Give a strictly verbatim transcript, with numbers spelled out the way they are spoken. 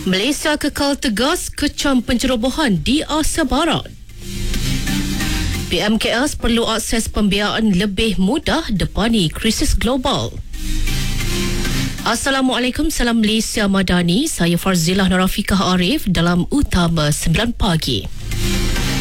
Malaysia kekal tegas kecam pencerobohan di Asia Barat. P M K S perlu akses pembiayaan lebih mudah depani krisis global. Assalamualaikum, salam Malaysia Madani. Saya Farzilah Narafikah Arif dalam Utama sembilan pagi.